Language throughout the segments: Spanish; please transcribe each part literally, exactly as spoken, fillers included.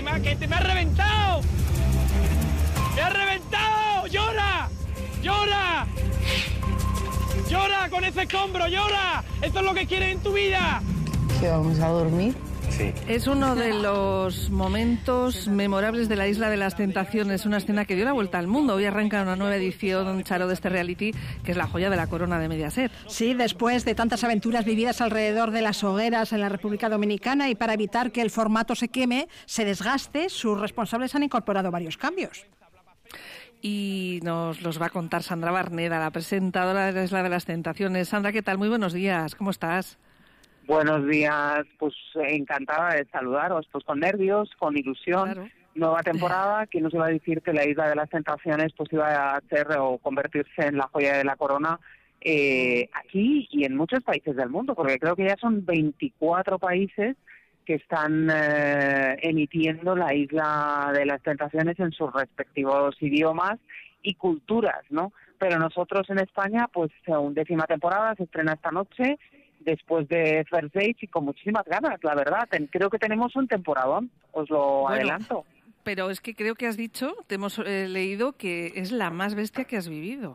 que me, ha, que te me ha reventado. ¡Me ha reventado! ¡Llora! ¡Llora! ¡Llora con ese escombro! ¡Llora! ¡Esto es lo que quieres en tu vida! ¿Que vamos a dormir? Sí. Es uno de los momentos memorables de la Isla de las Tentaciones, una escena que dio la vuelta al mundo. Hoy arranca una nueva edición, Charo, de este reality, que es la joya de la corona de Mediaset. Sí, después de tantas aventuras vividas alrededor de las hogueras en la República Dominicana y para evitar que el formato se queme, se desgaste, sus responsables han incorporado varios cambios. Y nos los va a contar Sandra Barneda, la presentadora de la Isla de las Tentaciones. Sandra, ¿qué tal? Muy buenos días, ¿cómo estás? Buenos días, pues encantada de saludaros, pues con nervios, con ilusión, claro. Nueva temporada, que nos iba a decir que la Isla de las Tentaciones pues iba a ser o convertirse en la joya de la corona eh, aquí y en muchos países del mundo, porque creo que ya son veinticuatro países que están eh, emitiendo la Isla de las Tentaciones en sus respectivos idiomas y culturas, ¿no? Pero nosotros en España, pues undécima temporada, se estrena esta noche, después de First Dates y con muchísimas ganas, la verdad. Ten, creo que tenemos un temporadón, os lo bueno, adelanto. Pero es que creo que has dicho, te hemos eh, leído que es la más bestia que has vivido.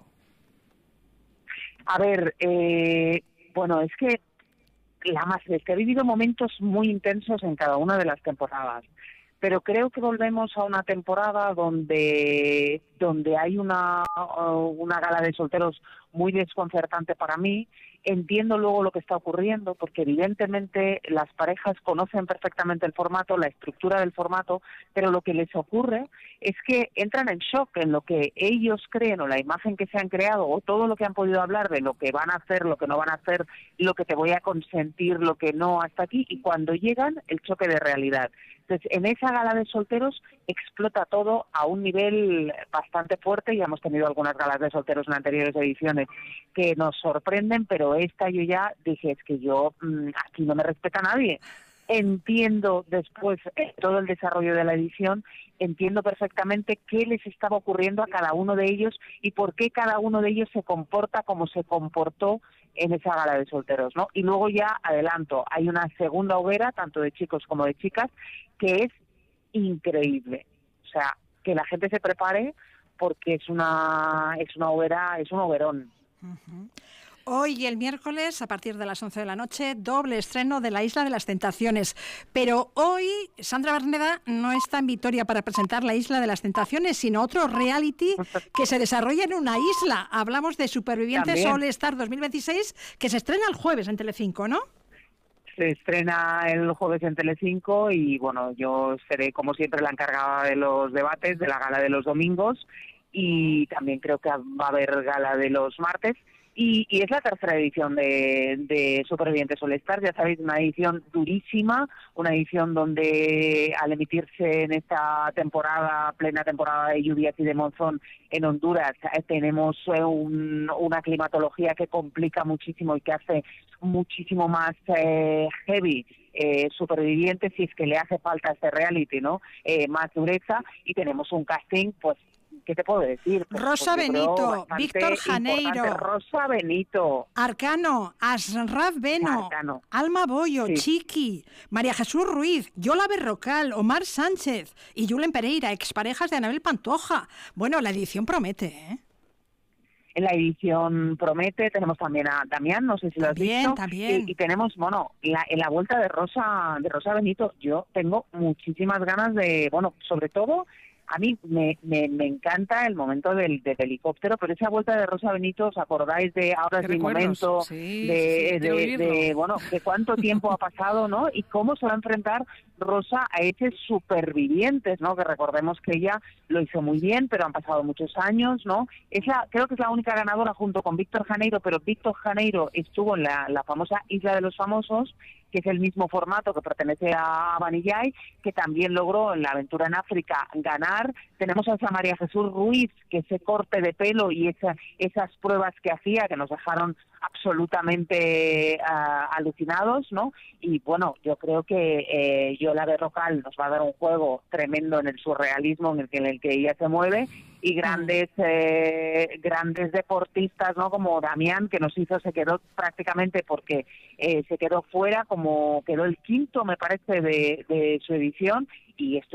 A ver, eh, bueno, es que la más bestia, he vivido momentos muy intensos en cada una de las temporadas, pero creo que volvemos a una temporada donde donde hay una una gala de solteros muy desconcertante para mí. Entiendo luego lo que está ocurriendo, porque evidentemente las parejas conocen perfectamente el formato, la estructura del formato, pero lo que les ocurre es que entran en shock en lo que ellos creen o la imagen que se han creado o todo lo que han podido hablar de lo que van a hacer, lo que no van a hacer, lo que te voy a consentir, lo que no, hasta aquí, y cuando llegan, el choque de realidad. Entonces, en esa gala de solteros explota todo a un nivel bastante fuerte. Ya hemos tenido algunas galas de solteros en anteriores ediciones que nos sorprenden, pero esta yo ya dije, es que yo, mmm, aquí no me respeta nadie. Entiendo después eh, todo el desarrollo de la edición, entiendo perfectamente qué les estaba ocurriendo a cada uno de ellos y por qué cada uno de ellos se comporta como se comportó en esa gala de solteros, ¿no? Y luego ya adelanto, hay una segunda hoguera, tanto de chicos como de chicas, que es increíble. O sea, que la gente se prepare porque es una es una hoguera, es un hoguerón. Uh-huh. Hoy y el miércoles, a partir de las once de la noche, doble estreno de la Isla de las Tentaciones. Pero hoy Sandra Barneda no está en Vitoria para presentar la Isla de las Tentaciones, sino otro reality que se desarrolla en una isla. Hablamos de Supervivientes All Star dos mil veintiséis, que se estrena el jueves en Telecinco, ¿no? Se estrena el jueves en Telecinco y, bueno, yo seré, como siempre, la encargada de los debates, de la gala de los domingos, y también creo que va a haber gala de los martes. Y, y es la tercera edición de, de Supervivientes All Star, ya sabéis, una edición durísima, una edición donde al emitirse en esta temporada, plena temporada de lluvias y de monzón en Honduras, eh, tenemos eh, un, una climatología que complica muchísimo y que hace muchísimo más eh, heavy eh, Supervivientes, si es que le hace falta a este reality, ¿no? Eh, más dureza, y tenemos un casting, pues, ¿qué te puedo decir? Pues, Rosa pues Benito, Víctor Janeiro, Rosa Benito, Arcano, Asraf Beno, Arcano. Alma Bollo, sí. Chiqui, María Jesús Ruiz, Yola Berrocal, Omar Sánchez y Julen Pereira, exparejas de Anabel Pantoja. Bueno, la edición promete, ¿eh? En la edición promete, tenemos también a Damián, no sé si lo has también, visto. También, y, y tenemos, bueno, la, en la vuelta de Rosa de Rosa Benito, yo tengo muchísimas ganas de, bueno, sobre todo, a mí me, me, me encanta el momento del, del helicóptero, pero esa vuelta de Rosa Benito, ¿os acordáis de ahora es mi momento? Sí, de, sí, de, de, de, bueno, de cuánto tiempo ha pasado, ¿no? Y cómo se va a enfrentar Rosa a ese Supervivientes, ¿no? Que recordemos que ella lo hizo muy bien, pero han pasado muchos años, ¿no? Es la, creo que es la única ganadora junto con Víctor Janeiro, pero Víctor Janeiro estuvo en la, la famosa Isla de los Famosos, que es el mismo formato que pertenece a Vanillay, que también logró en la aventura en África ganar. Tenemos a esa María Jesús Ruiz, que ese corte de pelo y esa, esas pruebas que hacía, que nos dejaron absolutamente uh, alucinados, ¿no? Y bueno, yo creo que eh, Yola Berrocal nos va a dar un juego tremendo en el surrealismo en el que, en el que ella se mueve, y grandes eh, grandes deportistas, ¿no? Como Damián, que nos hizo, se quedó prácticamente porque eh, se quedó fuera, como quedó el quinto, me parece, de, de su edición, y esto